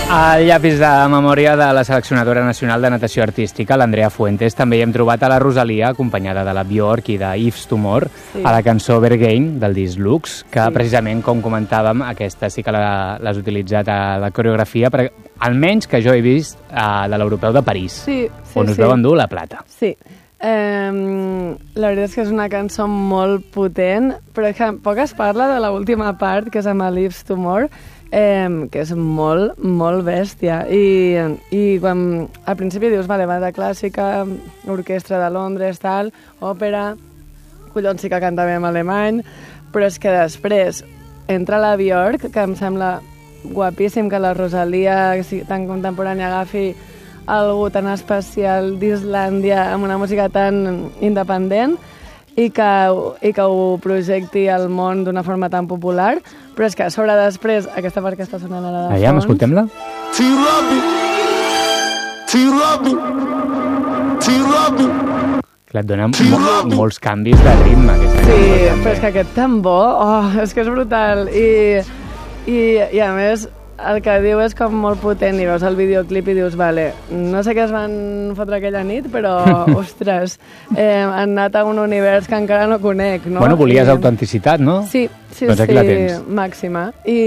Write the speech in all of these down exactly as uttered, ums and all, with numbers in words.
Al llapis de memòria de la seleccionadora nacional de natació artística, l'Andrea Fuentes, també hi hem trobat a la Rosalia, acompanyada de la Björk i de Yves Tumor, sí. a la cançó Berghain, del disc Lux, que sí. precisament, com comentàvem, aquesta sí que l'has utilitzat a la coreografia, per, almenys que jo he vist uh, de l'Europeu de París, sí, sí, on us sí. veu endur la plata. Sí. Eh, la veritat és que és una cançó molt potent, però que poc es parla de l'última part, que és amb l'Yves Tumor, Eh, que és molt, molt bèstia. I, i quan al principi dius, vale, va de clàssica, orquestra de Londres, tal, òpera, collons sí que canta bé en alemany, però és que després entra la Björk, que em sembla guapíssim que la Rosalia tan contemporània agafi algú tan especial d'Islàndia amb una música tan independent i que, i que ho projecti al món d'una forma tan popular, però és que a sobre després, aquesta part que està sonant ara de fons... Allà, escoltem-la. Clar, et dona mo molts canvis de ritme. Sí, però és que aquest tambor, oh, és que és brutal. I, i, i a més, el que diu és com molt potent, i veus el videoclip i dius, vale, no sé què es van fotre aquella nit, però, ostres, eh, han anat a un univers que encara no conec, no? Bueno, volies I, autenticitat, no? Sí, sí, doncs sí, aquí la tens. Màxima. I,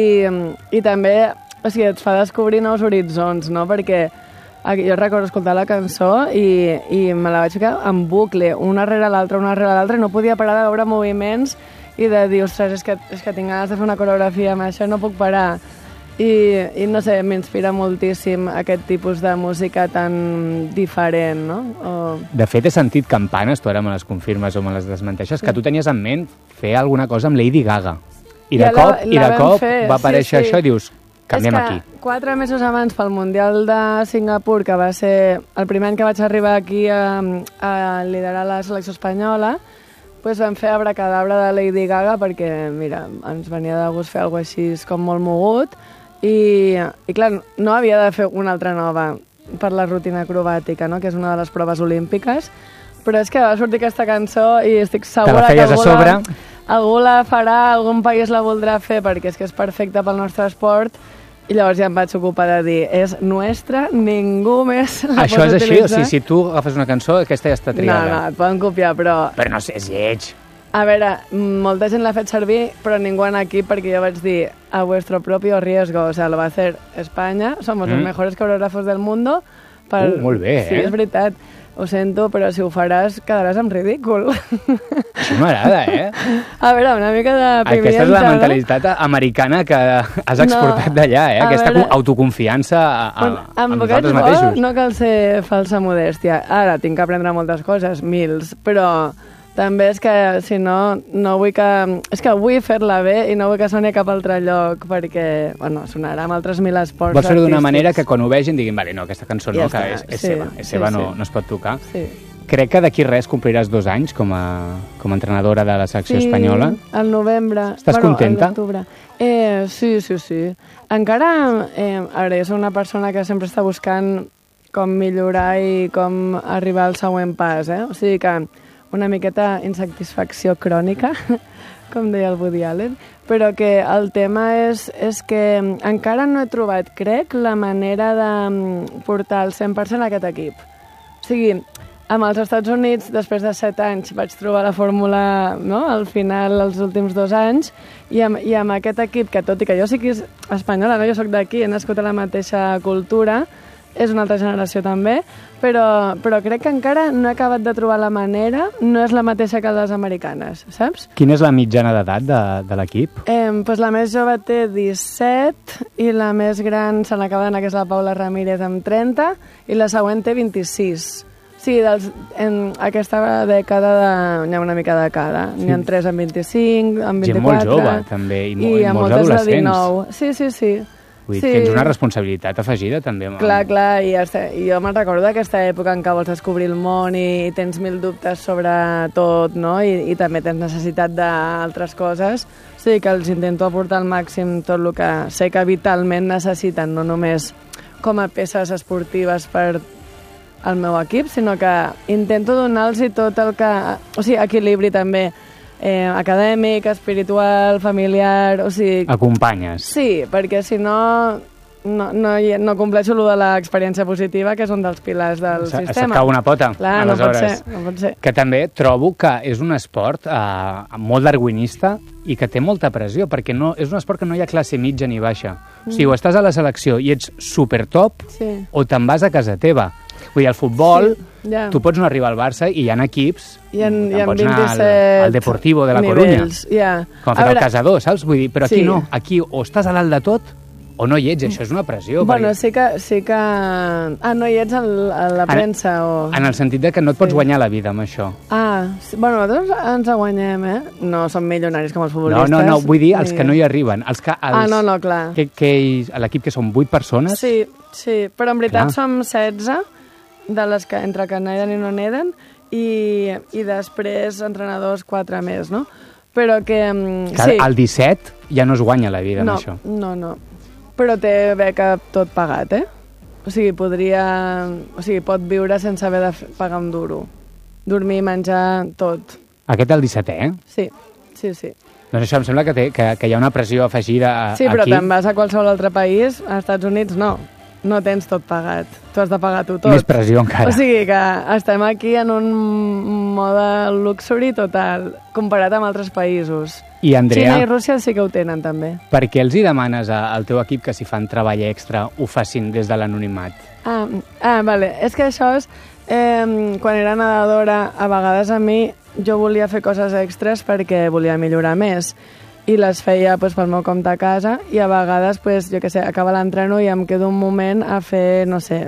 i també, o sigui, et fa descobrir nous horitzons, no? Perquè jo recordo escoltar la cançó i, i me la vaig ficar en bucle, una rere l'altra, una rere l'altra, i no podia parar de veure moviments i de dir, ostres, és que, és que tinc ganes de fer una coreografia amb això, no puc parar. I, i no sé, m'inspira moltíssim aquest tipus de música tan diferent, no? O... De fet, he sentit campanes, tu ara me les confirmes o me les desmenteixes, sí. que tu tenies en ment fer alguna cosa amb Lady Gaga. I de ja cop, la, i de la cop fer, va aparèixer sí, sí. això i dius, canviem aquí. És que quatre mesos abans pel Mundial de Singapur, que va ser el primer any que vaig arribar aquí a, a liderar la selecció espanyola, doncs vam fer Abracadabra de Lady Gaga perquè, mira, ens venia de gust fer alguna cosa així com molt mogut. I, i clar, no havia de fer una altra nova per la rutina acrobàtica, no? Que és una de les proves olímpiques, però és que va sortir aquesta cançó i estic segura que algú la, algú la farà, algun país la voldrà fer perquè és que és perfecta pel nostre esport, i llavors ja em vaig ocupar de dir, és nostra, ningú més la Això pot és utilitzar. així? O sigui, si tu agafes una cançó, aquesta ja està triada. No, no, et poden copiar, però... Però no sé, és lleig. A veure, molta gent l'ha fet servir, però ningú en aquí, perquè jo vaig dir a vuestro propio riesgo, o sea, lo va a hacer España, somos mm. los mejores coreógrafos del mundo. Per... Uh, molt bé, sí, eh? és veritat, ho sento, però si ho faràs quedaràs en ridícul. Això m'agrada, eh? A veure, una mica de pimienta... Aquesta és la mentalitat americana que has exportat no, d'allà, eh? Aquesta veure... autoconfiança a, a, a nosaltres mateixos. No cal ser falsa modèstia. Ara, tinc que aprendre moltes coses, mils, però... També és que, si no, no vull que... És que vull fer-la bé i no vull que soni a cap altre lloc, perquè, bueno, sonarà amb altres mil esports Vols fer-ho d'una manera que quan ho vegin diguin, vale, no, aquesta cançó no, ja que és, és sí, seva, és seva, sí, no, sí. no es pot tocar. Sí. Crec que d'aquí res compliràs dos anys com a, com a entrenadora de la selecció sí, espanyola. Sí, al novembre. Estàs bueno, contenta? Eh, sí, sí, sí. Encara, eh, a veure, jo soc una persona que sempre està buscant com millorar i com arribar al següent pas, eh? O sigui que una miqueta insatisfacció crònica, com deia el Woody Allen, però que el tema és, és que encara no he trobat, crec, la manera de portar el cent per cent a aquest equip. O sigui, amb els Estats Units, després de set anys, vaig trobar la fórmula, no?, al final, els últims dos anys, i amb, i amb aquest equip, que tot i que jo sí que és espanyola, no? Jo soc d'aquí, he nascut a la mateixa cultura, és una altra generació també, però, però crec que encara no he acabat de trobar la manera, no és la mateixa que les americanes, saps? Quina és la mitjana d'edat de, de l'equip? Eh, pues la més jove té disset i la més gran se n'acaba d'anar, que és la Paula Ramírez, amb trenta, i la següent té vint-i-sis. Sí, dels, en aquesta dècada de, n'hi ha una mica de cada. Sí. N'hi ha tres amb vint-i-cinc, amb vint-i-quatre... Gent molt jove, també, i, mo i, i molts adolescents. De dinou. Sí, sí, sí. Vull dir, sí. Tens una responsabilitat afegida, també. Amb... Clar, clar, i, este, i jo me'n recordo d'aquesta època en què vols descobrir el món i, i tens mil dubtes sobre tot, no? I, i també tens necessitat d'altres coses. O sigui que els intento aportar al màxim tot el que sé que vitalment necessiten, no només com a peces esportives per al meu equip, sinó que intento donar-los tot el que... O sigui, equilibri també. Eh, acadèmic, espiritual, familiar, o sigui... Acompanyes. Sí, perquè si no no, no, no compleixo allò de l'experiència positiva, que és un dels pilars del Se, sistema. Se't cau una pota, Clar, no pot aleshores. ser, no pot ser. Que també trobo que és un esport eh, molt darwinista i que té molta pressió, perquè no, és un esport que no hi ha classe mitja ni baixa. Mm. O sigui, o estàs a la selecció i ets supertop, sí. o te'n vas a casa teva. Vull dir, al futbol, sí, ja. tu pots no arribar al Barça i hi ha equips, hi ha, hi ha pots anar al, al Deportivo de la nivells, Corunya, ja. com ha fet veure, el Casador, saps? Vull dir, però aquí sí. no, aquí o estàs a dalt de tot o no hi ets, això és una pressió. Bueno, perquè... sí que... Sí que... Ah, no hi ets a la premsa en, o... En el sentit de que no et pots sí. guanyar la vida amb això. Ah, sí. Bueno, nosaltres ens guanyem, eh? No som milionaris com els futbolistes. No, no, no, vull dir els que no hi arriben. Els que, els, ah, no, no, clar. Que, que l'equip que són vuit persones... Sí, sí, però en veritat clar. som setze, de les que entre que neden i no neden, i, i després entrenadors quatre més, no? Però que... que sí. Al disset ja no es guanya la vida no, amb això. No, no, però té beca tot pagat, eh? O sigui, podria... O sigui, pot viure sense haver de pagar un duro. Dormir, menjar, tot. Aquest el dissetè, eh? Sí, sí, sí. Doncs això em sembla que, té, que, que hi ha una pressió afegida a, sí, però aquí. te'n vas a qualsevol altre país, als Estats Units no. No tens tot pagat. Tu has de pagar tu tot. Més pressió encara. O sigui que estem aquí en un mode luxury total, comparat amb altres països. I Andrea, Xina i Rússia sí que ho tenen, també. Per què els hi demanes al teu equip que si fan treball extra ho facin des de l'anonimat? Ah, ah, vale. És que això és... Eh, quan era nedadora, a vegades a mi jo volia fer coses extres perquè volia millorar més. I les feia pues, pel meu compte a casa i a vegades, pues, jo què sé, acaba l'entreno i em quedo un moment a fer, no sé,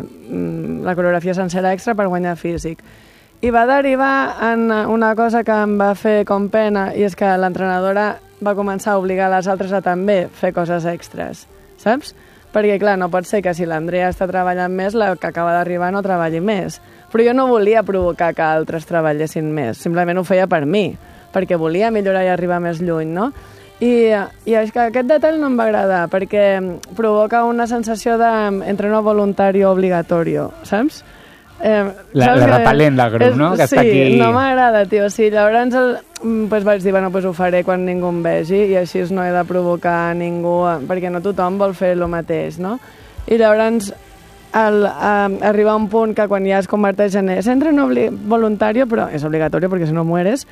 la coreografia sencera extra per guanyar físic. I va derivar en una cosa que em va fer com pena, i és que l'entrenadora va començar a obligar les altres a també fer coses extres, saps? Perquè, clar, no pot ser que si l'Andrea està treballant més, la que acaba d'arribar no treballi més. Però jo no volia provocar que altres treballessin més, simplement ho feia per mi, perquè volia millorar i arribar més lluny, no? I, i és que aquest detall no em va agradar, perquè provoca una sensació d'entreno voluntari obligatorio, saps? Eh, la, saps? la repel·lent del grup, és, no? Que sí, està aquí... no m'agrada, tio. Sí, llavors el, pues vaig dir, bueno, pues ho faré quan ningú em vegi i així no he de provocar ningú, perquè no tothom vol fer el mateix, no? I llavors el, eh, arriba un punt que quan ja es converteix en... És entreno voluntari, però és obligatori perquè si no mueres.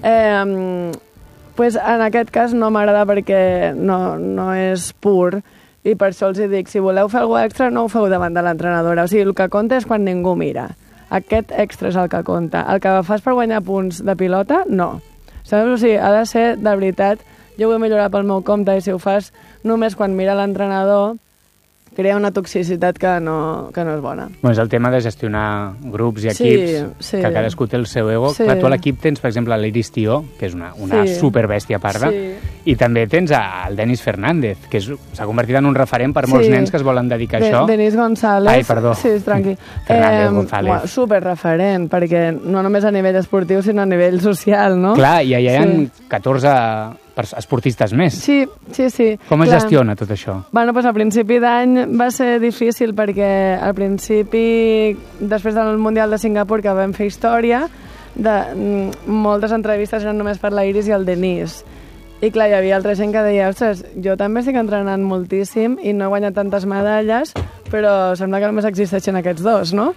eh, pues en aquest cas no m'agrada perquè no, no és pur i per això els dic, si voleu fer alguna extra no ho feu davant de l'entrenadora, o sigui, el que compta és quan ningú mira, aquest extra és el que compta, el que fas per guanyar punts de pilota, no, saps? O sigui, ha de ser de veritat, jo vull millorar pel meu compte i si ho fas només quan mira l'entrenador crea una toxicitat que no, que no és bona. Bueno, és el tema de gestionar grups i equips, sí, sí. que cadascú té el seu ego. Sí. Clar, tu a l'equip tens, per exemple, l'Iris Tió, que és una, una sí. superbèstia parda, sí. i també tens el Denis Fernández, que s'ha convertit en un referent per molts sí. nens que es volen dedicar a de, això. Denis González. Ai, perdó. Sí, tranqui. Fernández eh, González. Bueno, superreferent, perquè no només a nivell esportiu, sinó a nivell social, no? Clar, i allà sí. hi ha catorze esportistes més. Sí, sí, sí. Com es clar. gestiona tot això? Bueno, pues, al principi d'any va ser difícil perquè al principi, després del Mundial de Singapur, que vam fer història, de, moltes entrevistes eren només per la Iris i el Denis. I clar, hi havia altra gent que deia, ostres, jo també estic entrenant moltíssim i no he guanyat tantes medalles, però sembla que només existeixen aquests dos, no?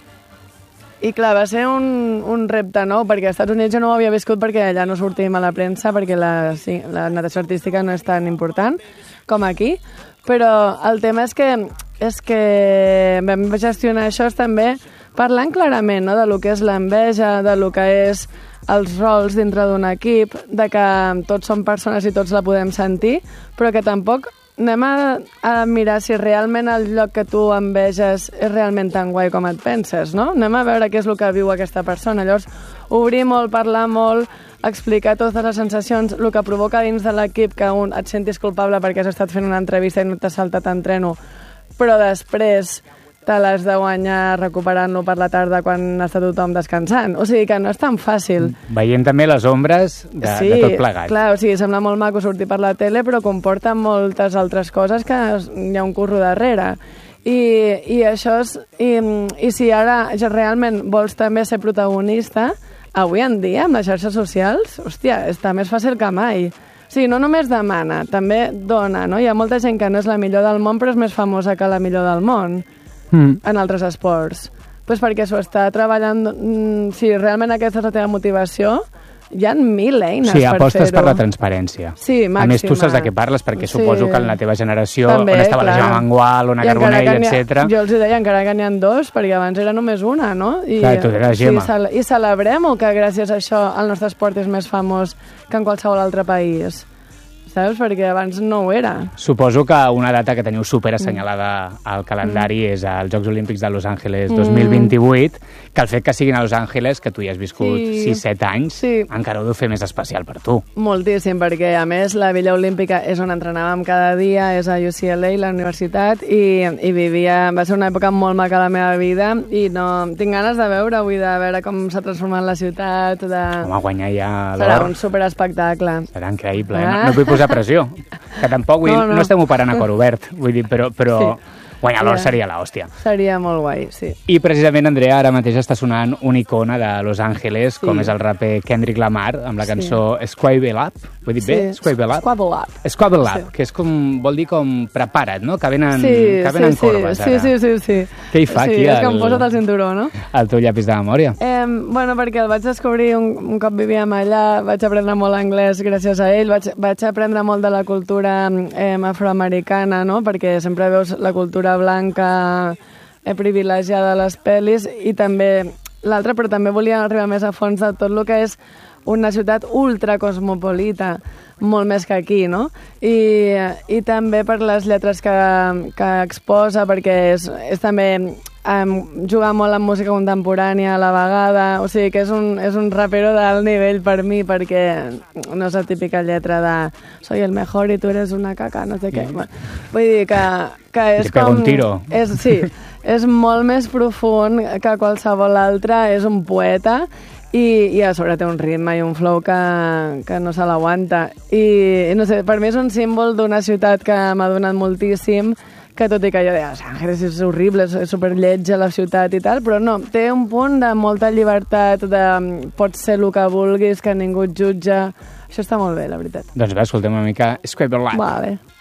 I clar, va ser un, un repte nou, perquè als Estats Units jo no ho havia viscut perquè allà no sortim a la premsa, perquè la, sí, la natació artística no és tan important com aquí, però el tema és que, és que vam gestionar això també parlant clarament, no?, de lo que és l'enveja, de lo que és els rols dintre d'un equip, de que tots som persones i tots la podem sentir, però que tampoc anem a, a mirar si realment el lloc que tu enveges és realment tan guai com et penses, no? Anem a veure què és el que viu aquesta persona. Llavors, obrir molt, parlar molt, explicar totes les sensacions, el que provoca dins de l'equip que un et sentis culpable perquè has estat fent una entrevista i no t'has saltat entreno, però després te l'has de guanyar recuperant-lo per la tarda quan està tothom descansant. O sigui que no és tan fàcil. Veient també les ombres de, sí, de tot plegat. Clar, o sigui, sembla molt maco sortir per la tele, però comporta moltes altres coses que hi ha un curro darrere. I, i això és... I, I si ara ja realment vols també ser protagonista, avui en dia, amb les xarxes socials, hòstia, està més fàcil que mai. Sí, no només demana, també dona, no? Hi ha molta gent que no és la millor del món, però és més famosa que la millor del món mm. en altres esports. Pues perquè s'ho està treballant... Mm, si realment aquesta és la teva motivació, hi ha mil eines sí, per fer-ho. Sí, apostes per la transparència. Sí, màxima. A més, tu saps de què parles, perquè sí. suposo que en la teva generació, també, on estava clar. la Gemma Mengual, Ona Carbonell, etcètera. Jo els deia, encara que n'hi ha dos, perquè abans era només una, no? I, clar, tu eres Gemma. Sí, I celebrem-ho, que gràcies a això el nostre esport és més famós que en qualsevol altre país. Saps? Perquè abans no ho era. Suposo que una data que teniu super assenyalada al calendari mm. és els Jocs Olímpics de Los Angeles dos mil vint-i-vuit, que el fet que siguin a Los Angeles, que tu hi has viscut sí. sis set anys, sí. encara ho deu fer més especial per tu. Moltíssim, perquè a més la Villa Olímpica és on entrenàvem cada dia, és a U C L A, la universitat, i, i vivia... Va ser una època molt maca a la meva vida i no tinc ganes de veure, vull de veure com s'ha transformat la ciutat. De... Home, guanyar ja l'or. Serà un superespectacle. Serà increïble, eh? No, no vull posar pressió, que tampoc vull, no, no. no estem operant a cor obert, vull dir, però, però sí. guanyar l'or seria l'hòstia. Seria molt guai, sí. I precisament, Andrea, ara mateix està sonant una icona de Los Angeles, sí. com és el raper Kendrick Lamar, amb la cançó sí. Squabble Up, ho he dit sí. bé? Squabble Up? Squabble Up. Squabble Up, sí. que és com, vol dir com prepara't, no? Que venen, sí, que venen sí, corbes, sí, ara. Sí, sí, sí. Què hi fa sí, aquí? És el... que em posa't el cinturó, no? El teu llapis de memòria. Eh, bueno, perquè el vaig descobrir un, un cop vivíem allà, vaig aprendre molt anglès gràcies a ell, vaig, vaig aprendre molt de la cultura eh, afroamericana, no? Perquè sempre veus la cultura blanca eh, privilegiada a les pel·lis, i també l'altre, però també volia arribar més a fons de tot el que és una ciutat ultracosmopolita, molt més que aquí, no? I, i també per les lletres que, que exposa, perquè és, és també um, jugar molt amb música contemporània a la vegada, o sigui que és un, és un rapero d'alt nivell per mi, perquè no és la típica lletra de soy el mejor y tú eres una caca, no sé què. Mm. Vull dir que, que és com... un tiro. És, sí, és molt més profund que qualsevol altre, és un poeta, i, i a sobre té un ritme i un flow que, que no se l'aguanta. I, no sé, per mi és un símbol d'una ciutat que m'ha donat moltíssim, que tot i que jo deia, Los Angeles és horrible, és superlletja la ciutat i tal, però no, té un punt de molta llibertat, de pots ser el que vulguis, que ningú et jutja. Això està molt bé, la veritat. Doncs va, escoltem una mica Squabble Up. Vale.